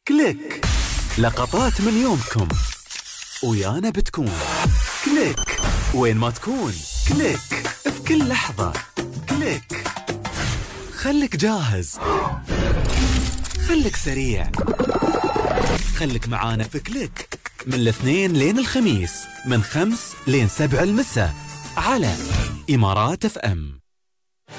كليك، لقطات من يومكم ويانا بتكون. كليك وين ما تكون، كليك في كل لحظة. كليك خليك جاهز، خليك سريع، خليك معانا في كليك من الاثنين لين الخميس من 5 لين 7 المساء على إمارات FM.